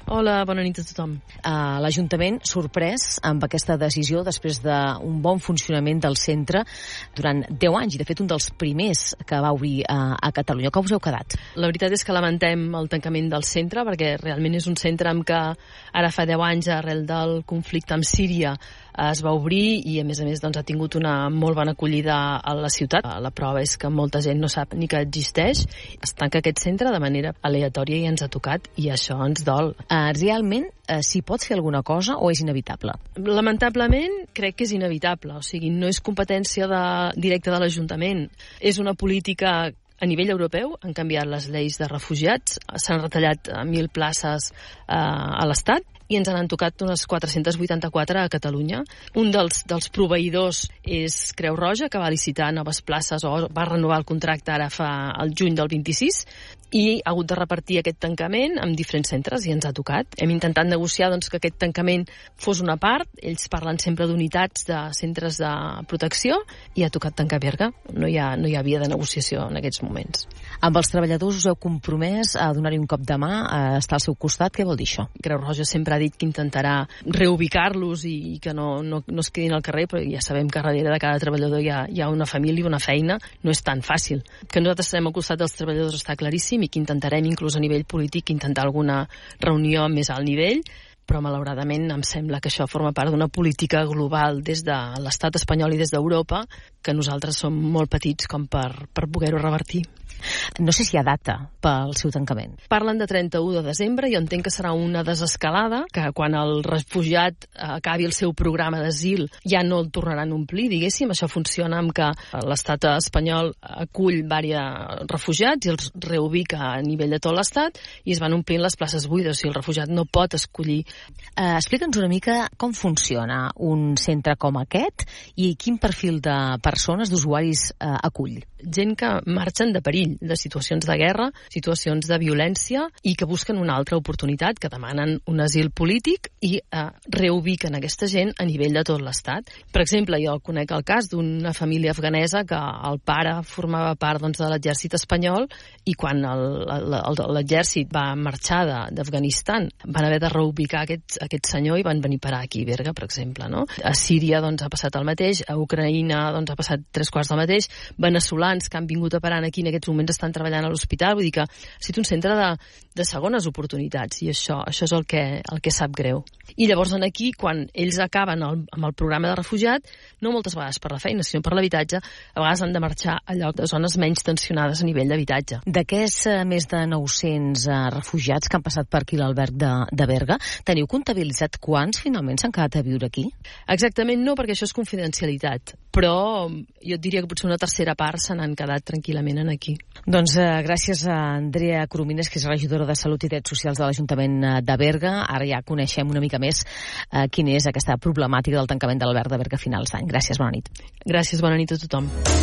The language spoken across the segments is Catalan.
Hola, bona nit a tothom. L'Ajuntament sorprès amb aquesta decisió després d'un bon funcionament del centre durant 10 anys i de fet un dels primers que va obrir a Catalunya. Com us heu quedat? La veritat és que lamentem el tancament del centre perquè realment és un centre amb què ara fa 10 anys arrel del conflicte amb Síria es va obrir i a més doncs, ha tingut una molt bona acollida a la ciutat. La prova és que molta gent no sap ni que existeix. Es tanca aquest centre de manera aleatòria i ens ha tocat i això ens dol. Realment s'hi pot fer alguna cosa o és inevitable? Lamentablement crec que és inevitable, o sigui, no és competència directa de l'Ajuntament. És una política a nivell europeu, han canviat les lleis de refugiats, s'han retallat 1.000 places a l'Estat i ens han tocat unes 484 a Catalunya. Un dels proveïdors és Creu Roja, que va licitar noves places o va renovar el contracte ara fa el juny del 26 i ha hagut de repartir aquest tancament amb diferents centres i ens ha tocat. Hem intentat negociar doncs, que aquest tancament fos una part, ells parlen sempre d'unitats de centres de protecció i ha tocat tancar Berga. No hi ha via de negociació en aquests moments. Amb els treballadors us heu compromès a donar-hi un cop de mà, a estar al seu costat. Què vol dir això? Creu Roja sempre ha dit que intentarà reubicar-los i que no es quedin al carrer, però ja sabem que darrere de cada treballador hi ha una família, una feina, no és tan fàcil. Que nosaltres estarem al costat dels treballadors està claríssim i que intentarem inclús a nivell polític intentar alguna reunió a més alt nivell, però malauradament em sembla que això forma part d'una política global des de l'estat espanyol i des d'Europa que nosaltres som molt petits com per poder-ho revertir. No sé si hi ha data pel seu tancament. Parlen de 31 de desembre i jo entenc que serà una desescalada, que quan el refugiat acabi el seu programa d'asil ja no el tornaran a omplir, diguéssim. Això funciona amb que l'estat espanyol acull diversos refugiats i els reubica a nivell de tot l'estat i es van omplint les places buides, o sigui, el refugiat no pot escollir. Explica'ns una mica com funciona un centre com aquest i quin perfil de persones, d'usuaris acull. Gent que marxen de perill, de situacions de guerra, situacions de violència i que busquen una altra oportunitat, que demanen un asil polític i reubiquen aquesta gent a nivell de tot l'estat. Per exemple, jo conec el cas d'una família afganesa que el pare formava part doncs, de l'exèrcit espanyol i quan l'exèrcit va marxar d'Afganistan van haver de reubicar aquest senyor i van venir a parar aquí a Berga, per exemple. No? A Síria doncs, ha passat el mateix, a Ucraïna doncs, ha passat 3/4 del mateix, veneçolans que han vingut a parar aquí en aquests moments estan treballant a l'hospital, vull dir que ha estat un centre de segones oportunitats i això és el que sap greu. I llavors aquí, quan ells acaben amb el programa de refugiat, no moltes vegades per la feina, sinó per l'habitatge, a vegades han de marxar a lloc de zones menys tensionades a nivell d'habitatge. D'aquests més de 900 refugiats que han passat per aquí l'alberg de Berga, teniu comptabilitzat quants finalment s'han quedat a viure aquí? Exactament no, perquè això és confidencialitat, però jo et diria que potser una tercera part se n'han quedat tranquil·lament aquí. Doncs gràcies a Andrea Coromines, que és regidora de Salut i Drets Socials de l'Ajuntament de Berga. Ara ja coneixem una mica més quina és aquesta problemàtica del tancament de l'alberg de Berga a finals d'any. Gràcies, bona nit. Gràcies, bona nit a tothom.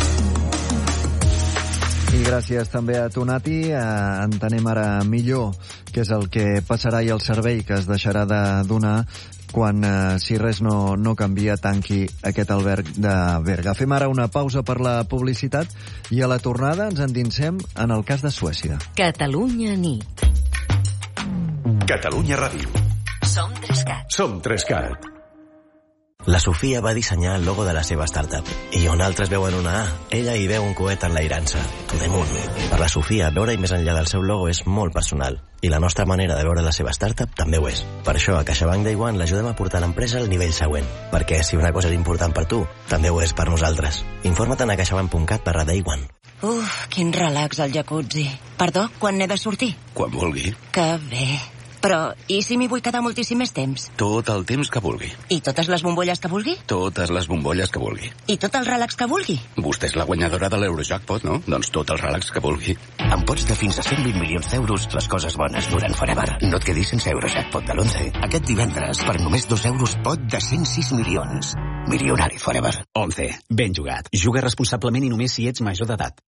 I gràcies també a tu, Nati. Entenem ara millor què és el que passarà i el servei que es deixarà de donar quan, si res no canvia, tanqui aquest alberg de Berga. Fem ara una pausa per la publicitat i a la tornada ens endinsem en el cas de Suècia. Catalunya nit. Catalunya Ràdio. Som 3CAT. Som 3CAT. La Sofia va dissenyar el logo de la seva startup i on altres veuen una A, ella hi veu un coet enlairant-se, to the moon. Per la Sofia, veure-hi més enllà del seu logo és molt personal i la nostra manera de veure la seva startup també ho és. Per això a CaixaBank Day One l'ajudem a portar l'empresa al nivell següent, perquè si una cosa és important per tu, també ho és per nosaltres. Informa't a caixabank.cat/Day One. Quin relax al jacuzzi. Perdó, quan n'he de sortir? Quan vulgui. Que bé. Però, i si m'hi vull quedar moltíssim més temps? Tot el temps que vulgui. I totes les bombolles que vulgui? Totes les bombolles que vulgui. I tot el relax que vulgui? Vostè és la guanyadora de l'Eurojackpot, no? Doncs tot el relax que vulgui. Amb pots de fins a 120 milions d'euros, les coses bones duren forever. No et quedis sense Eurojackpot de l'11. Aquest divendres, per només 2 euros, pot de 106 milions. Milionari forever. 11. Ben jugat. Juga responsablement i només si ets major d'edat.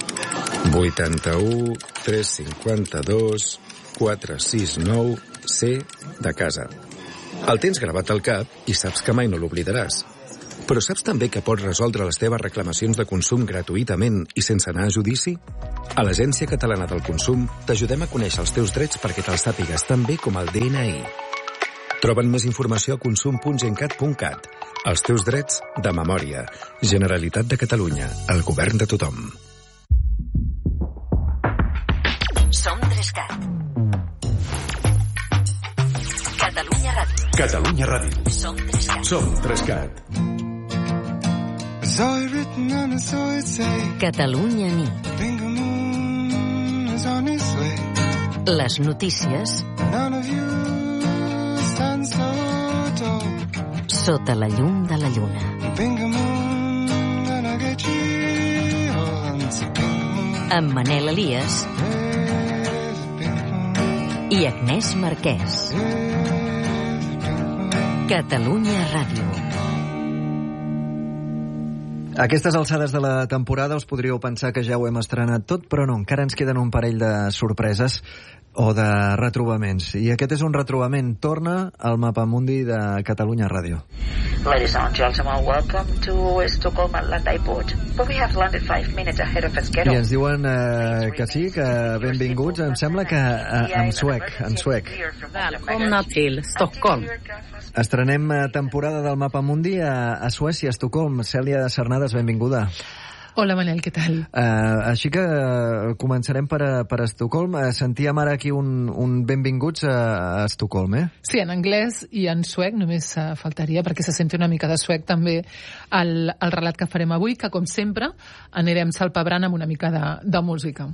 81 352 469 C de casa. El tens gravat al cap i saps que mai no l'oblidaràs. Però saps també que pots resoldre les teves reclamacions de consum gratuïtament i sense anar a judici? A l'Agència Catalana del Consum t'ajudem a conèixer els teus drets perquè te'ls sàpigues tan bé com el DNI. Troben més informació a consum.gencat.cat. Els teus drets de memòria. Generalitat de Catalunya. El govern de tothom. Som 3CAT. Catalunya Ràdio. Catalunya Ràdio. Som 3CAT. Som 3CAT. Catalunya nit. Les notícies sota la llum de la lluna. Amb Manel Elias i Agnès Marquès. Catalunya Ràdio. A aquestes alçades de la temporada us podríeu pensar que ja ho hem estrenat tot, però no, encara ens queden un parell de sorpreses o de retrobaments. I aquest és un retrobament. Torna al Mapamundi de Catalunya Ràdio. Ladies and gentlemen, welcome to Stockholm Atlanta Airport. But we have landed 5 minutes ahead of schedule. I ens diuen que sí, que benvinguts. Em sembla que en suec. Välkomna till Stockholm. Estrenem temporada del Mapamundi a Suècia, a Estocolm. Cèlia Cernades, benvinguda. Hola, Manel, què tal? Així que començarem per Estocolm. Sentíem ara aquí un benvinguts a Estocolm, eh? Sí, en anglès i en suec només faltaria, perquè se senti una mica de suec també el relat que farem avui, que com sempre anirem salpebrant amb una mica de música.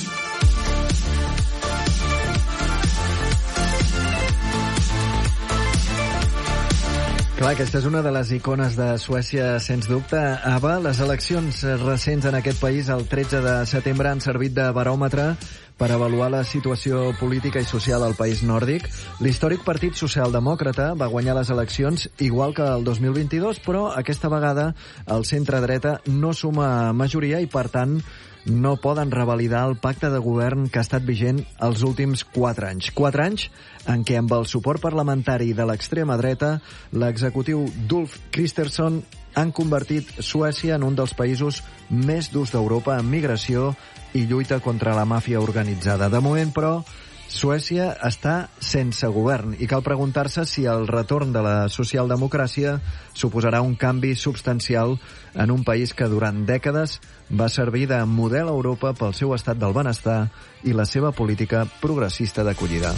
Clar, aquesta és una de les icones de Suècia, sens dubte. ABBA, les eleccions recents en aquest país el 13 de setembre han servit de baròmetre per avaluar la situació política i social al país nòrdic. L'històric Partit Socialdemòcrata va guanyar les eleccions igual que el 2022, però aquesta vegada el centre-dreta no suma majoria i, per tant, no poden revalidar el pacte de govern que ha estat vigent els últims 4 anys. 4 anys en què, amb el suport parlamentari de l'extrema dreta, l'executiu d'Ulf Kristersson han convertit Suècia en un dels països més durs d'Europa en migració i lluita contra la màfia organitzada. De moment, però, Suècia està sense govern i cal preguntar-se si el retorn de la socialdemocràcia suposarà un canvi substancial en un país que durant dècades va servir de model a Europa pel seu estat del benestar i la seva política progressista d'acollida.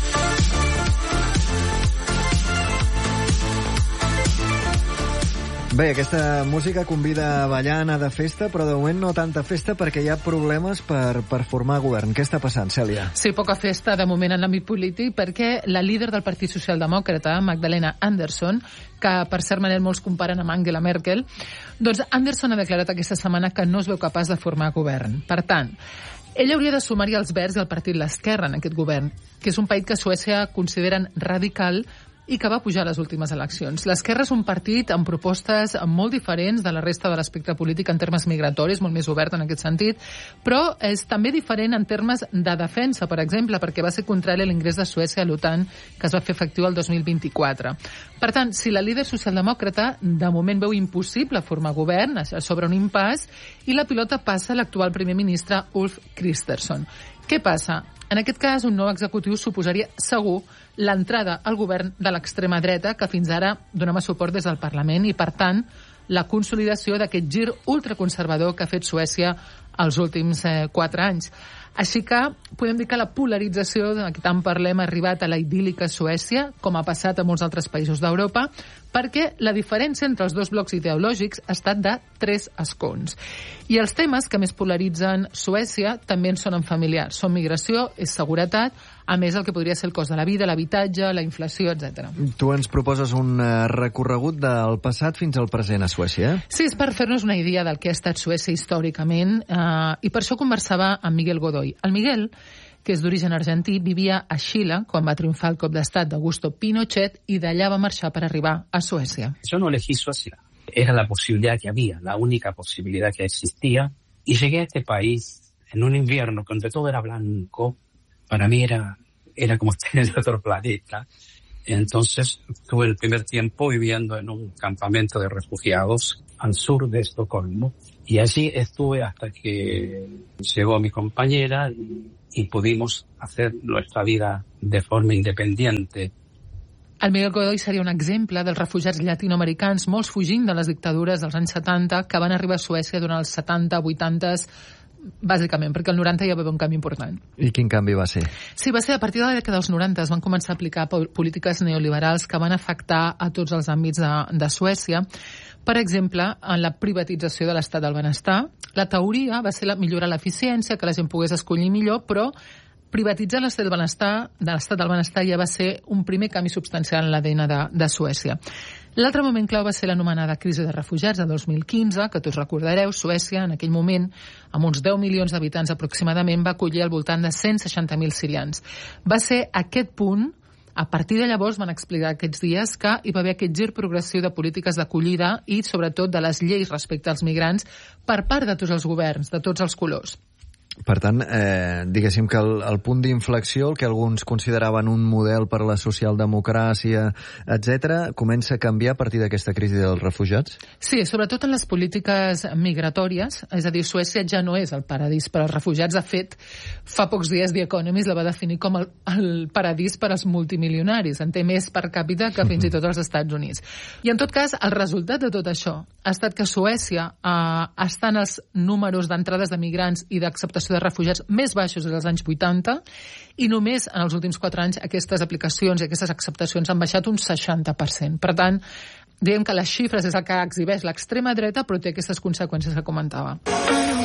Bé, aquesta música convida a ballar, anar de festa, però de moment no tanta festa perquè hi ha problemes per formar govern. Què està passant, Cèlia? Sí, poca festa de moment en l'àmbit polític perquè la líder del Partit Socialdemòcrata, Magdalena Andersson, que per cert, Manel, molts comparen amb Angela Merkel, doncs Andersson ha declarat aquesta setmana que no es veu capaç de formar govern. Per tant, ella hauria de sumar-hi els Verds i el Partit l'Esquerra en aquest govern, que és un país que Suècia consideren radical i que va pujar a les últimes eleccions. L'Esquerra és un partit amb propostes molt diferents de la resta de l'espectre polític en termes migratoris, molt més obert en aquest sentit, però és també diferent en termes de defensa, per exemple, perquè va ser contrari a l'ingrés de Suècia a l'OTAN, que es va fer efectiu el 2024. Per tant, si la líder socialdemòcrata de moment veu impossible formar govern, s'obre un impàs, i la pilota passa a l'actual primer ministre Ulf Kristersson. Què passa? En aquest cas, un nou executiu suposaria segur l'entrada al govern de l'extrema dreta, que fins ara donava suport des del Parlament, i, per tant, la consolidació d'aquest gir ultraconservador que ha fet Suècia els últims 4 anys. Així que podem dir que la polarització de què tant parlem ha arribat a la idíl·lica Suècia, com ha passat a molts altres països d'Europa, perquè la diferència entre els dos blocs ideològics ha estat de 3 escons. I els temes que més polaritzen Suècia també en sonen familiars. Són migració, és seguretat, a més el que podria ser el cost de la vida, l'habitatge, la inflació, etc. Tu ens proposes un recorregut del passat fins al present a Suècia, eh? Sí, és per fer-nos una idea del que ha estat Suècia històricament, i per això conversava amb Miguel Godoy. El Miguel, que és d'origen argentí, vivia a Xile quan va triomfar el cop d'estat d'Augusto Pinochet i d'allà va marxar per arribar a Suècia. Yo no elegí Suecia, era la posibilidad que había, la única posibilidad que existía, y llegué a este país en un invierno donde todo era blanco. Para mí era como estar en otro planeta. Entonces tuve el primer tiempo viviendo en un campamento de refugiados al sur de Estocolmo, y allí estuve hasta que llegó mi compañera y pudimos hacer nuestra vida de forma independiente. El Miguel Godoy seria un exemple dels refugiats llatinoamericans, molts fugint de les dictadures dels anys 70, que van arribar a Suècia durant els 70, 80s, bàsicament, perquè el 90 ja va haver un canvi important. I quin canvi va ser? Sí, va ser a partir de la dècada dels 90 es van començar a aplicar polítiques neoliberals que van afectar a tots els àmbits de Suècia. Per exemple, en la privatització de l'estat del benestar, la teoria va ser millorar l'eficiència, que la gent pogués escollir millor, però privatitzar l'estat del benestar ja va ser un primer canvi substancial en l'ADN de Suècia. L'altre moment clau va ser l'anomenada crisi de refugiats de 2015, que tots recordareu. Suècia, en aquell moment, amb uns 10 milions d'habitants aproximadament, va acollir al voltant de 160.000 sirians. Va ser aquest punt, a partir de llavors van explicar aquests dies que hi va haver aquest gir progressiu de polítiques d'acollida i sobretot de les lleis respecte als migrants per part de tots els governs, de tots els colors. Per tant, diguéssim que el punt d'inflexió, el que alguns consideraven un model per a la socialdemocràcia, etc., comença a canviar a partir d'aquesta crisi dels refugiats? Sí, sobretot en les polítiques migratòries, és a dir, Suècia ja no és el paradís per als refugiats. De fet, fa pocs dies The Economist la va definir com el paradís per als multimilionaris. En té més per càpita que fins i tot als Estats Units. I en tot cas, el resultat de tot això ha estat que Suècia està en els números d'entrades de migrants i d'acceptació de refugiats més baixos dels anys 80 i només en els últims 4 anys aquestes aplicacions i aquestes acceptacions han baixat un 60%. Per tant, diguem que les xifres és el que exhibeix l'extrema dreta, però té aquestes conseqüències que comentava.